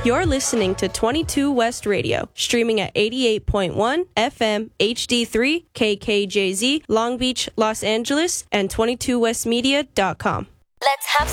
You're listening to 22 West Radio, streaming at 88.1 FM HD3 KKJZ, Long Beach, Los Angeles, and 22westmedia.com. Let's have